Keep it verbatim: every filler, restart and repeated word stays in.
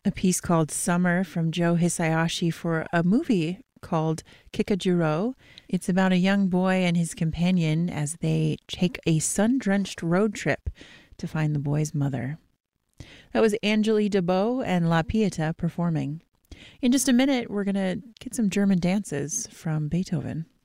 a piece called Summer from Joe Hisayashi for a movie called Kikajiro. It's about a young boy and his companion as they take a sun-drenched road trip to find the boy's mother. That was Angélie Debaux and La Pieta performing. In just a minute, we're going to get some German dances from Beethoven.